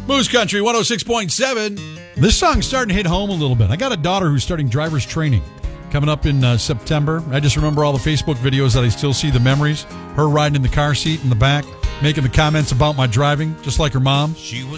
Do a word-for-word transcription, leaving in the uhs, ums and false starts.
Moose Country one oh six point seven. This song's starting to hit home a little bit. I got a daughter who's starting driver's training coming up in uh, September. I just remember all the Facebook videos that I still see, the memories. Her riding in the car seat in the back, making the comments about my driving, just like her mom. She was